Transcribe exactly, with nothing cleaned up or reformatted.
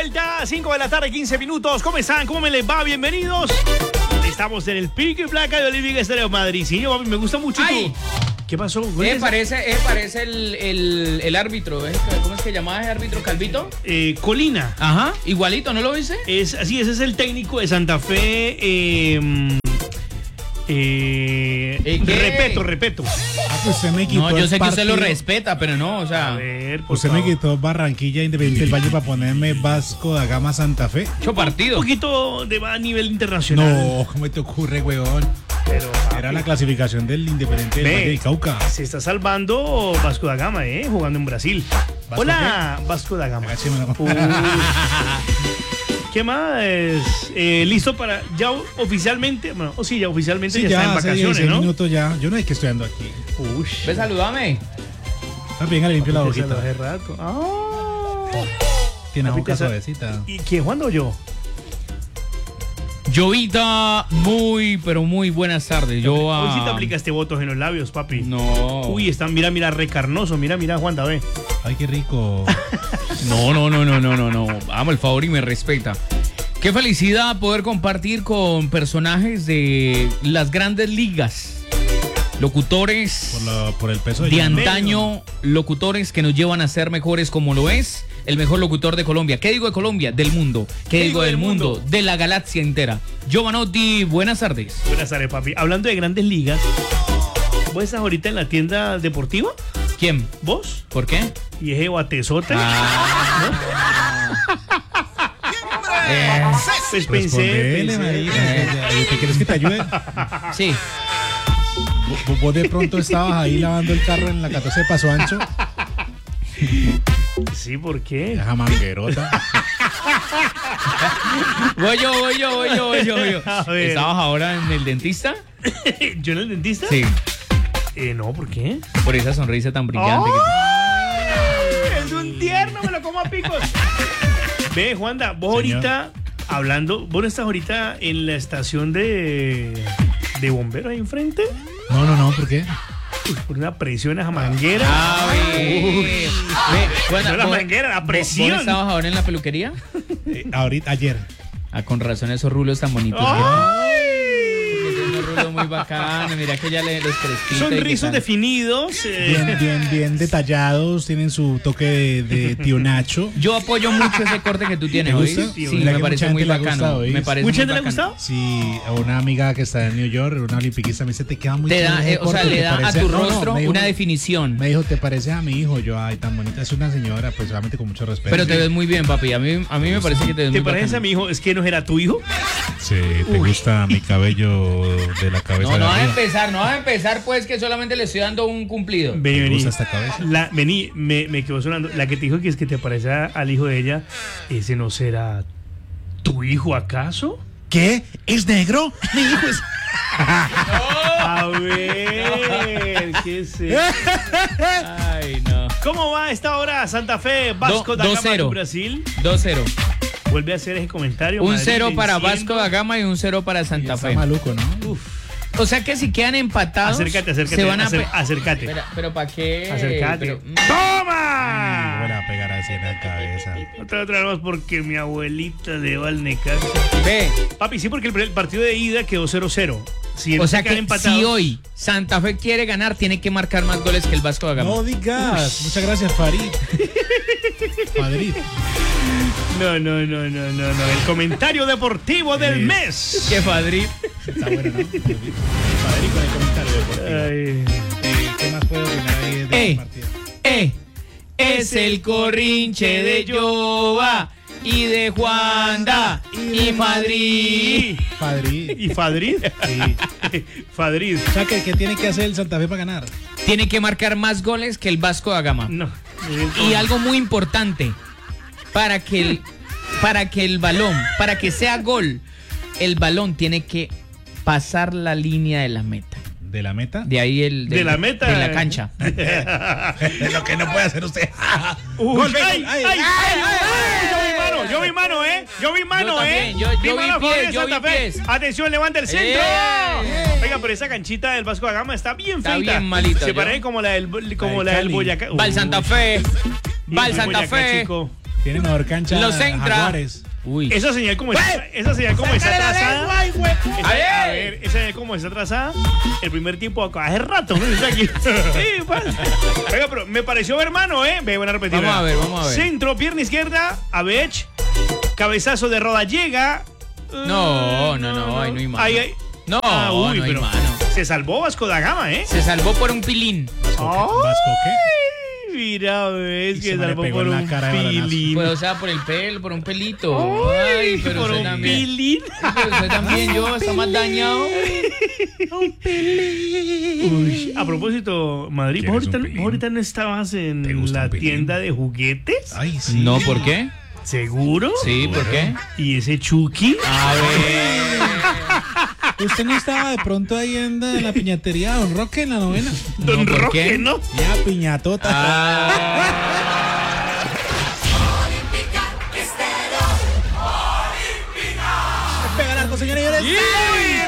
vuelta, cinco de la tarde, quince minutos. ¿Cómo están? ¿Cómo me les va? Bienvenidos. Estamos en el pico y placa de Olivia Estéreo Madrid. Sí, me gusta mucho Ay. tu... ¿Qué pasó? Eh, parece, eh, parece el, el, el árbitro. ¿eh? ¿Cómo es que llamaba ese árbitro, Calvito? Eh, Colina. Ajá, igualito, ¿no lo viste? Es, así, ese es el técnico de Santa Fe. Eh, eh, ¿Eh, qué? Repeto, repeto. Ah, pues usted me quitó No, yo el sé que usted lo partido. respeta, pero no, o sea, A ver, por Usted favor. me quitó Barranquilla Independiente del Valle para ponerme Vasco da Gama Santa Fe. ocho Un partidos. poquito de a nivel internacional. No, ¿cómo te ocurre, weón? Pero, Era la clasificación del Independiente del Ve. Valle del Cauca. se está salvando Vasco da Gama, ¿eh? Jugando en Brasil. ¿Vasco Hola, Vasco da Gama. Agáchemelo. Uh, ¿Qué más? Eh, ¿Listo para ya oficialmente? Bueno, o sí, ya oficialmente Sí, ya, ya, está en hace vacaciones, diez ¿no? minutos ya. Yo no es que estoy ando aquí. Ush. Ve, saludame. Está bien, le limpio la Porque se lo boquita. hace rato. Ah. Tiene la Papi, boca te sa- suavecita. ¿Y quién, Juan o yo? Jovita, muy, pero muy buenas tardes. Yo Hoy sí te ah, aplicaste votos en los labios, papi. No. Uy, están, mira, mira, recarnoso. Mira, mira, Juan, ve. Ay, qué rico. No, no, no, no, no, no, no. Amo el favor y me respeta. Qué felicidad poder compartir con personajes de las grandes ligas. Locutores Por, la, por el peso de de llano. antaño, locutores que nos llevan a ser mejores como lo es el mejor locutor de Colombia. ¿Qué digo de Colombia? Del mundo. ¿Qué, digo del mundo? De la galaxia entera. Giovanotti, buenas tardes. Buenas tardes, papi. Hablando de grandes ligas, ¿vos estás ahorita en la tienda deportiva? ¿Quién? ¿Vos? ¿Por qué? ¿Y ese batezote? Ah. Eh, Pues pensé, Respondele, pensé. marica. ¿Te quieres que te ayude? sí. Vos- Vos de pronto estabas ahí lavando el carro en la catorce de Paso Ancho. Sí, ¿por qué? Esa manguerota. Voy yo, voy yo, voy yo, voy yo, voy yo. A ver. ¿Estabas ahora en el dentista? ¿Yo en el dentista? Sí. Eh, no, ¿por qué? Por esa sonrisa tan brillante que ¡Ay! Es un tierno, me lo como a picos. Ve, Juanda, vos Señor. ahorita hablando, vos no estás ahorita en la estación de, de bomberos ahí enfrente. No, no, no, ¿por qué? Uy, por una presión a esa manguera. Ah, ve. Uy. Ve, Juana, No la ¿vos- manguera, la vos- presión. ¿Vos estabas ahora en la peluquería? Eh, ahorita, ayer. Ah, con razón esos rulos tan bonitos. ¡Ay! Porque unos rulos muy bacanos. Mira que ya le los crespitos. Son y que rizos están- definidos. eh, Bien, bien, bien detallados. Tienen su toque de, de tío Nacho. Yo apoyo mucho ese corte que tú tienes, ¿Te ¿oís? gusta? Sí, Mira me que parece mucha muy gente le ha bacano. gustado, ¿oís? Me parece ¿Mucha muy gente le ha bacano. gustado? Sí, a una amiga que está en New York, una olimpiquista, me dice, te queda muy Te da, chévere eh, ese o sea, corte, le ¿te da a parece?" tu No, no, rostro me dijo- una definición. Me dijo, ¿te parece a mi hijo? Yo, ay, tan bonita. Es una señora, pues obviamente con mucho respeto. Pero te ves muy bien, papi. A mí, a mí me parece que te ves ¿Te muy pareces bacano. a mi hijo? ¿Es que no era tu hijo? Sí, te gusta mi cabello de la cabeza No, de no vas a arriba. empezar, no vas a empezar, pues, que solamente le estoy dando un cumplido. Vení, ¿Te vení. gusta esta cabeza? La, vení, me, me quedó sonando. La que te dijo que es que te parece a- al hijo de ella, ¿ese no será tu hijo acaso? ¿Qué? ¿Es negro? Mi hijo es... A ver, ¿qué es eso? Ay, no. ¿Cómo va a esta hora Santa Fe, Vasco Do- da dos Gama cero. de Brasil? dos cero. Vuelve a hacer ese comentario. Un Madrid cero para venciendo. Vasco da Gama y un cero para Santa Está Fe. maluco, ¿no? Uf, O sea que si quedan empatados, acércate, acércate, se van a... acer- pe- acércate. Espera, pero ¿para qué? Acércate. Pero- Me ¡Toma! voy a pegar así en la cabeza. Otra otra vez porque mi abuelita le va al Necaxa. Ve, Papi, sí, porque el, el partido de ida quedó cero cero. Si o sea quedan que empatados, si hoy Santa Fe quiere ganar, tiene que marcar más goles que el Vasco da Gama. No digas. Muchas gracias, Farid. Farid. No, no, no, no, no, no. El comentario deportivo del Sí. mes. Qué Madrid. Está bueno, ¿no? Farid con el comentario deportivo. Ay. Eh, ¿Qué más puedo opinar ahí de Eh. este partido? Eh, es el corrinche de Jova y de Juanda y Madrid. Farid. ¿Y Fadrid? Sí. Fadrid. O sea, ¿qué, ¿qué tiene que hacer el Santa Fe para ganar? Tiene que marcar más goles que el Vasco da Gama. No. Y algo muy importante, para que el, para que el balón, para que sea gol, el balón tiene que pasar la línea de la meta. ¿De la meta? De ahí el De la meta. de la cancha. Es lo que no puede hacer usted. Uy, Gol, ay, gol, ay, ay, ay, ay, yo vi mano, yo vi mano, ¿eh? Yo vi mano, Yo ¿eh? también, yo- yo mano vi a favor pies, de yo Santa vi Fe. pies. Atención, levanta el centro. ¡Eh! Oiga, pero esa canchita del Vasco da Gama está bien Está feita. bien malita, Se yo. parece como la del, como La la del del Cali. Boyacá. Va el Santa Fe, Y va el el Santa Boyacá Fe, Chico. Tiene mejor cancha. Lo centra. Jaguares. Uy. Esa señal como está, esa señal como está atrasada. Esa- A ver. a ver, esa señal como está atrasada. El primer tiempo acá hace rato, ¿no? Está aquí. Sí, pasa. Oiga, pero me pareció ver mano, ¿eh? Ve, buena repetida. Vamos a ver, vamos a ver. Centro, pierna izquierda, Abech. Cabezazo de Rodallega. No, no, no, ahí no hay mano. Ahí, ahí. No, Ah, uy, no hay pero mano. se salvó Vasco da Gama, ¿eh? Se salvó por un pilín. ¿Vasco qué? Ay, mira, ves Y que se me le salvó pegó por en la un cara de balonazo. pilín. Pues, o sea, por el pelo, por un pelito. Ay, pero por usted un también. pilín. Pero usted también, yo, está más dañado. Uy, a propósito, Madrid, ¿vos ¿Quieres ahorita, un vos pilín? ahorita no estabas ¿Te en gusta la un pilín? tienda de juguetes? Ay, sí. No, ¿por qué? ¿Seguro? Sí, ¿por qué? ¿Y ese Chucky? A ver. ¿Usted no estaba de pronto ahí en la, en la piñatería de Don Roque en la novena? Don No, ¿por Roque, qué? ¿no? Ya, piñatota. Ah. Pegar algo, señores y señores.